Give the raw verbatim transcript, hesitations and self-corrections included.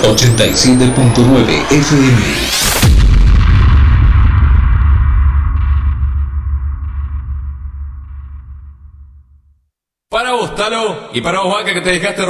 ochenta y siete punto nueve F M. Para vos, Talo, y para vos, Vaca, que te dejaste